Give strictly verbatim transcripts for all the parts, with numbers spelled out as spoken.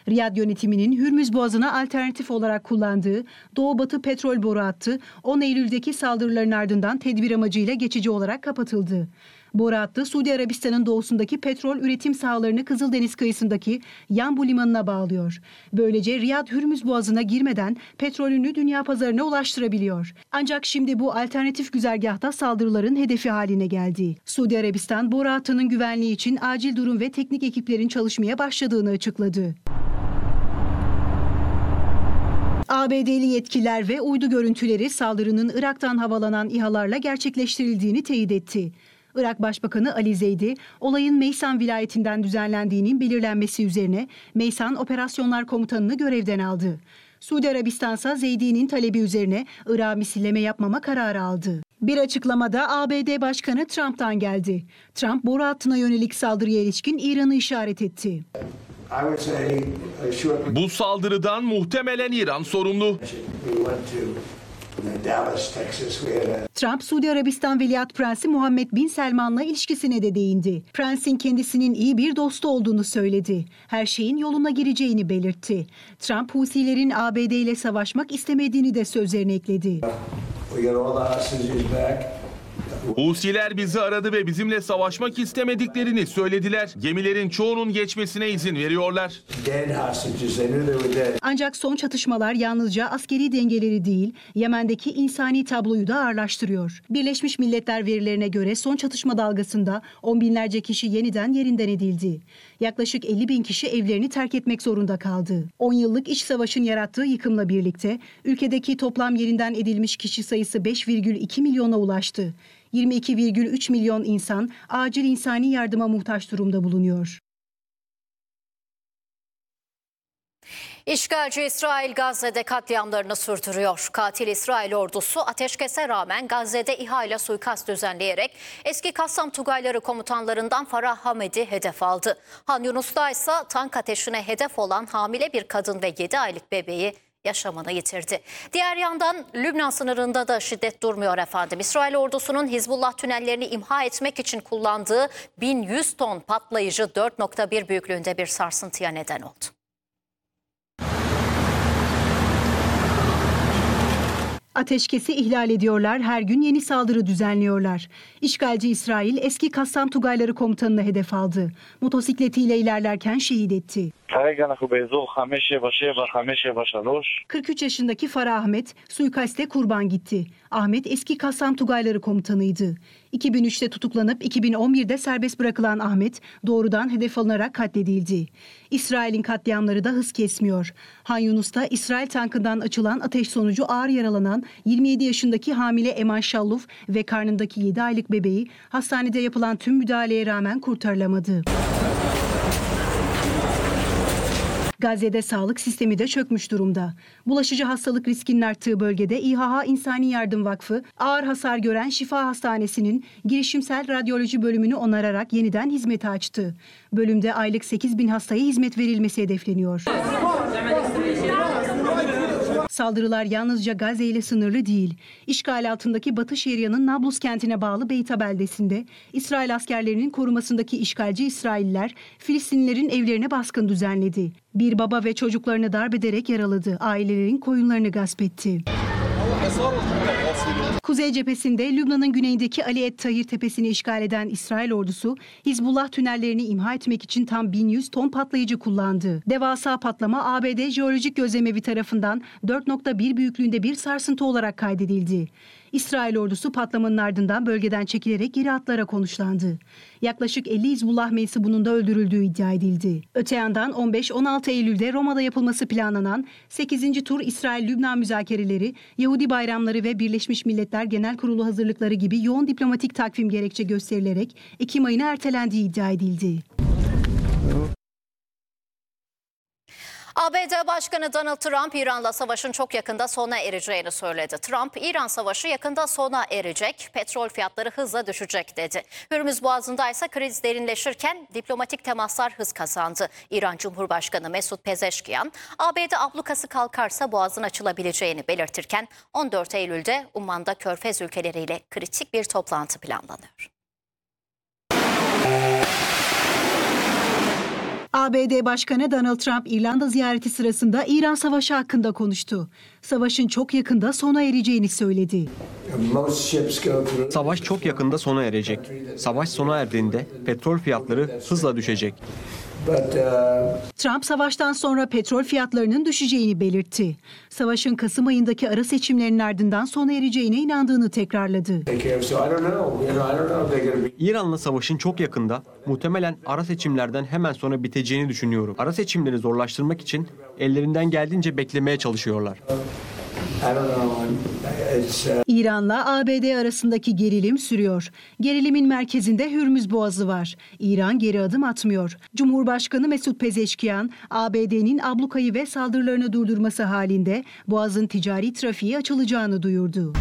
Riyad yönetiminin Hürmüz Boğazı'na alternatif olarak kullandığı Doğu-Batı petrol boru hattı on Eylül'deki saldırıların ardından tedbir amacıyla geçici olarak kapatıldı. Boru hattı Suudi Arabistan'ın doğusundaki petrol üretim sahalarını Kızıldeniz kıyısındaki Yanbu limanına bağlıyor. Böylece Riyad Hürmüz Boğazı'na girmeden petrolünü dünya pazarına ulaştırabiliyor. Ancak şimdi bu alternatif güzergahta saldırıların hedefi haline geldi. Suudi Arabistan boru hattının güvenliği için acil durum ve teknik ekiplerin çalışmaya başladığını açıkladı. A B D'li yetkililer ve uydu görüntüleri saldırının Irak'tan havalanan İHA'larla gerçekleştirildiğini teyit etti. Irak Başbakanı Ali Zeydi, olayın Meysan vilayetinden düzenlendiğinin belirlenmesi üzerine Meysan Operasyonlar Komutanını görevden aldı. Suudi Arabistan ise Zeydi'nin talebi üzerine Irak'a misilleme yapmama kararı aldı. Bir açıklamada A B D Başkanı Trump'tan geldi. Trump, boru hattına yönelik saldırıya ilişkin İran'ı işaret etti. Bu saldırıdan muhtemelen İran sorumlu. Trump, Suudi Arabistan Veliaht Prensi Muhammed Bin Selman'la ilişkisine de değindi. Prensin kendisinin iyi bir dostu olduğunu söyledi. Her şeyin yoluna gireceğini belirtti. Trump, Husilerin A B D ile savaşmak istemediğini de sözlerine ekledi. Husiler bizi aradı ve bizimle savaşmak istemediklerini söylediler. Gemilerin çoğunun geçmesine izin veriyorlar. Ancak son çatışmalar yalnızca askeri dengeleri değil, Yemen'deki insani tabloyu da ağırlaştırıyor. Birleşmiş Milletler verilerine göre son çatışma dalgasında on binlerce kişi yeniden yerinden edildi. Yaklaşık elli bin kişi evlerini terk etmek zorunda kaldı. on yıllık iç savaşın yarattığı yıkımla birlikte ülkedeki toplam yerinden edilmiş kişi sayısı beş virgül iki milyona ulaştı. yirmi iki virgül üç milyon insan acil insani yardıma muhtaç durumda bulunuyor. İşgalci İsrail Gazze'de katliamlarını sürdürüyor. Katil İsrail ordusu ateşkese rağmen Gazze'de İHA ile suikast düzenleyerek eski Kassam Tugayları komutanlarından Farah Hamed'i hedef aldı. Han Yunus'ta ise tank ateşine hedef olan hamile bir kadın ve yedi aylık bebeği yaşamını yitirdi. Diğer yandan Lübnan sınırında da şiddet durmuyor efendim. İsrail ordusunun Hizbullah tünellerini imha etmek için kullandığı bin yüz ton patlayıcı dört nokta bir büyüklüğünde bir sarsıntıya neden oldu. Ateşkesi ihlal ediyorlar, her gün yeni saldırı düzenliyorlar. İşgalci İsrail eski Kassam Tugayları komutanını hedef aldı. Motosikletiyle ilerlerken şehit etti. kırk üç yaşındaki Farah Ahmet suikaste kurban gitti. Ahmet eski Kassam Tugayları komutanıydı. iki bin üçte tutuklanıp iki bin on birde serbest bırakılan Ahmet doğrudan hedef alınarak katledildi. İsrail'in katliamları da hız kesmiyor. Han Yunus'ta İsrail tankından açılan ateş sonucu ağır yaralanan yirmi yedi yaşındaki hamile Eman Şalluf ve karnındaki yedi aylık bebeği hastanede yapılan tüm müdahaleye rağmen kurtarılamadı. Gazze'de sağlık sistemi de çökmüş durumda. Bulaşıcı hastalık riskinin arttığı bölgede İHA İnsani Yardım Vakfı, ağır hasar gören Şifa Hastanesi'nin girişimsel radyoloji bölümünü onararak yeniden hizmete açtı. Bölümde aylık sekiz bin hastaya hizmet verilmesi hedefleniyor. Saldırılar yalnızca Gazze ile sınırlı değil. İşgal altındaki Batı Şeria'nın Nablus kentine bağlı Beyta beldesinde İsrail askerlerinin korumasındaki işgalci İsrailler Filistinlilerin evlerine baskın düzenledi. Bir baba ve çocuklarını darp ederek yaraladı. Ailelerin koyunlarını gasp etti. Kuzey cephesinde Lübnan'ın güneyindeki Ali Et Tahir tepesini işgal eden İsrail ordusu Hizbullah tünellerini imha etmek için tam bin yüz ton patlayıcı kullandı. Devasa patlama A B D Jeolojik Gözlemevi tarafından dört nokta bir büyüklüğünde bir sarsıntı olarak kaydedildi. İsrail ordusu patlamanın ardından bölgeden çekilerek geri hatlara konuşlandı. Yaklaşık elli Hizbullah mensubunun da öldürüldüğü iddia edildi. Öte yandan on beş on altı Eylül'de Roma'da yapılması planlanan sekizinci tur İsrail-Lübnan müzakereleri, Yahudi bayramları ve Birleşmiş Milletler Genel Kurulu hazırlıkları gibi yoğun diplomatik takvim gerekçe gösterilerek Ekim ayına ertelendiği iddia edildi. A B D Başkanı Donald Trump, İran'la savaşın çok yakında sona ereceğini söyledi. Trump, İran savaşı yakında sona erecek, petrol fiyatları hızla düşecek dedi. Hürmüz Boğazı'nda ise kriz derinleşirken diplomatik temaslar hız kazandı. İran Cumhurbaşkanı Mesut Pezeşkiyan, A B D ablukası kalkarsa Boğaz'ın açılabileceğini belirtirken on dört Eylül'de Umman'da Körfez ülkeleriyle kritik bir toplantı planlanıyor. A B D Başkanı Donald Trump, İrlanda ziyareti sırasında İran Savaşı hakkında konuştu. Savaşın çok yakında sona ereceğini söyledi. Savaş çok yakında sona erecek. Savaş sona erdiğinde petrol fiyatları hızla düşecek. Trump savaştan sonra petrol fiyatlarının düşeceğini belirtti. Savaşın Kasım ayındaki ara seçimlerinin ardından sona ereceğine inandığını tekrarladı. İran'la savaşın çok yakında, muhtemelen ara seçimlerden hemen sonra biteceğini düşünüyorum. Ara seçimleri zorlaştırmak için ellerinden geldiğince beklemeye çalışıyorlar. İran'la A B D arasındaki gerilim sürüyor. Gerilimin merkezinde Hürmüz Boğazı var. İran geri adım atmıyor. Cumhurbaşkanı Mesut Pezeşkiyan, A B D'nin ablukayı ve saldırılarını durdurması halinde Boğaz'ın ticari trafiği açılacağını duyurdu.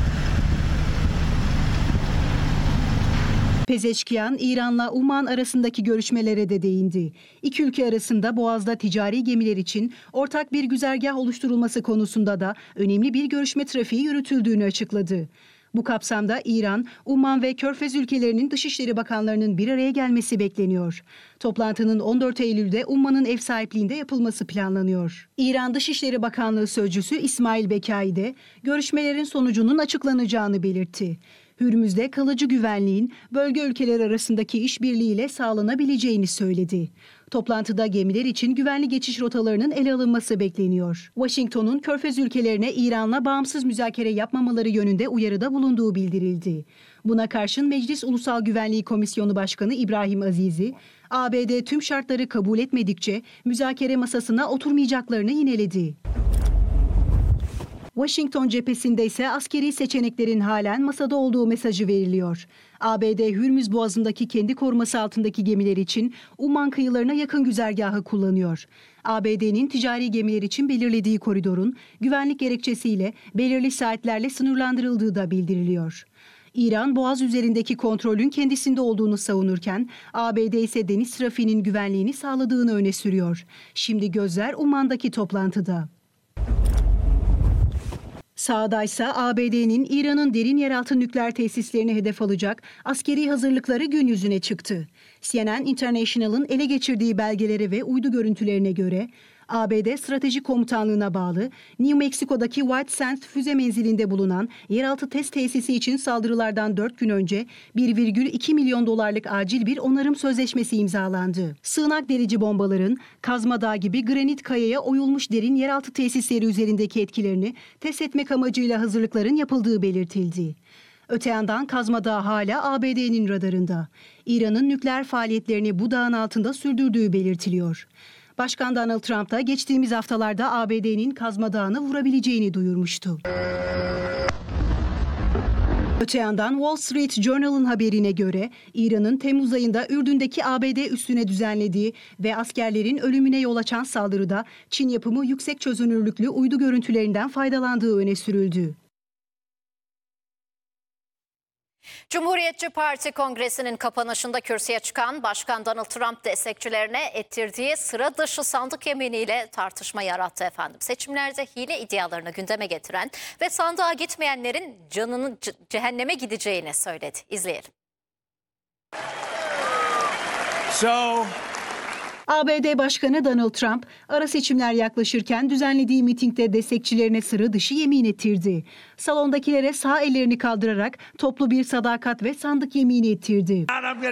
Pezeşkiyan, İran'la Umman arasındaki görüşmelere de değindi. İki ülke arasında Boğaz'da ticari gemiler için ortak bir güzergah oluşturulması konusunda da önemli bir görüşme trafiği yürütüldüğünü açıkladı. Bu kapsamda İran, Umman ve Körfez ülkelerinin Dışişleri Bakanlarının bir araya gelmesi bekleniyor. Toplantının on dört Eylül'de Umman'ın ev sahipliğinde yapılması planlanıyor. İran Dışişleri Bakanlığı Sözcüsü İsmail Bekai de görüşmelerin sonucunun açıklanacağını belirtti. Hürmüz'de kalıcı güvenliğin bölge ülkeler arasındaki işbirliğiyle sağlanabileceğini söyledi. Toplantıda gemiler için güvenli geçiş rotalarının ele alınması bekleniyor. Washington'un Körfez ülkelerine İran'la bağımsız müzakere yapmamaları yönünde uyarıda bulunduğu bildirildi. Buna karşın Meclis Ulusal Güvenliği Komisyonu Başkanı İbrahim Azizi, A B D tüm şartları kabul etmedikçe müzakere masasına oturmayacaklarını yineledi. Washington cephesinde ise askeri seçeneklerin halen masada olduğu mesajı veriliyor. A B D Hürmüz Boğazı'ndaki kendi koruması altındaki gemiler için Umman kıyılarına yakın güzergahı kullanıyor. A B D'nin ticari gemiler için belirlediği koridorun güvenlik gerekçesiyle belirli saatlerle sınırlandırıldığı da bildiriliyor. İran, Boğaz üzerindeki kontrolün kendisinde olduğunu savunurken A B D ise deniz trafiğinin güvenliğini sağladığını öne sürüyor. Şimdi gözler Umman'daki toplantıda. Sahadaysa A B D'nin İran'ın derin yeraltı nükleer tesislerini hedef alacak askeri hazırlıkları gün yüzüne çıktı. C N N International'ın ele geçirdiği belgelere ve uydu görüntülerine göre A B D Stratejik Komutanlığı'na bağlı New Mexico'daki White Sands füze menzilinde bulunan yeraltı test tesisi için saldırılardan dört gün önce bir virgül iki milyon dolarlık acil bir onarım sözleşmesi imzalandı. Sığınak delici bombaların Kazma Dağı gibi granit kayaya oyulmuş derin yeraltı tesisleri üzerindeki etkilerini test etmek amacıyla hazırlıkların yapıldığı belirtildi. Öte yandan Kazma Dağı hala A B D'nin radarında. İran'ın nükleer faaliyetlerini bu dağın altında sürdürdüğü belirtiliyor. Başkan Donald Trump da geçtiğimiz haftalarda A B D'nin Kazma Dağı'nı vurabileceğini duyurmuştu. Öte yandan Wall Street Journal'ın haberine göre İran'ın Temmuz ayında Ürdün'deki A B D üssüne düzenlediği ve askerlerin ölümüne yol açan saldırıda Çin yapımı yüksek çözünürlüklü uydu görüntülerinden faydalandığı öne sürüldü. Cumhuriyetçi Parti Kongresi'nin kapanışında kürsüye çıkan Başkan Donald Trump destekçilerine ettirdiği sıra dışı sandık yeminiyle tartışma yarattı efendim. Seçimlerde hile iddialarını gündeme getiren ve sandığa gitmeyenlerin canının c- cehenneme gideceğini söyledi. İzleyelim. So... A B D Başkanı Donald Trump, ara seçimler yaklaşırken düzenlediği mitingde destekçilerine sıra dışı yemin ettirdi. Salondakilere sağ ellerini kaldırarak toplu bir sadakat ve sandık yemini ettirdi.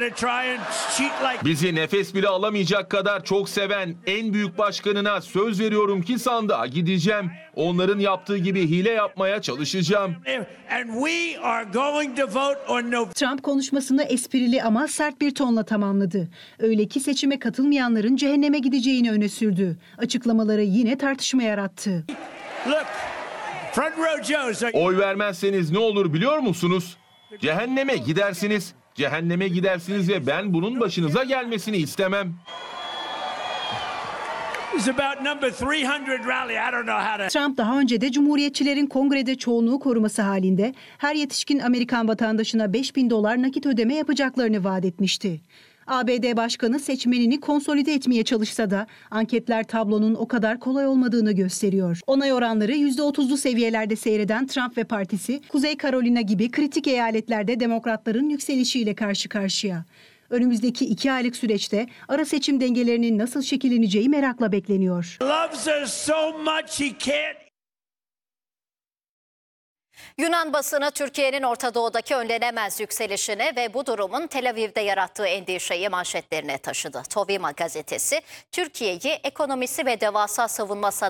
Bizi nefes bile alamayacak kadar çok seven en büyük başkanına söz veriyorum ki sandığa gideceğim. Onların yaptığı gibi hile yapmaya çalışacağım. Trump konuşmasını esprili ama sert bir tonla tamamladı. Öyle ki seçime katılmayanların cehenneme gideceğini öne sürdü. Açıklamaları yine tartışma yarattı. Oy vermezseniz ne olur biliyor musunuz? Cehenneme gidersiniz. Cehenneme gidersiniz ve ben bunun başınıza gelmesini istemem. Trump daha önce de Cumhuriyetçilerin kongrede çoğunluğu koruması halinde her yetişkin Amerikan vatandaşına beş bin dolar nakit ödeme yapacaklarını vaat etmişti. A B D Başkanı seçmenini konsolide etmeye çalışsa da anketler tablonun o kadar kolay olmadığını gösteriyor. Onay oranları yüzde otuzlu seviyelerde seyreden Trump ve partisi, Kuzey Carolina gibi kritik eyaletlerde demokratların yükselişiyle karşı karşıya. Önümüzdeki iki aylık süreçte ara seçim dengelerinin nasıl şekilleneceği merakla bekleniyor. Loves her so much he can't. Yunan basını Türkiye'nin Orta Doğu'daki önlenemez yükselişini ve bu durumun Tel Aviv'de yarattığı endişeyi manşetlerine taşıdı. Tovima gazetesi Türkiye'yi ekonomisi ve devasa savunma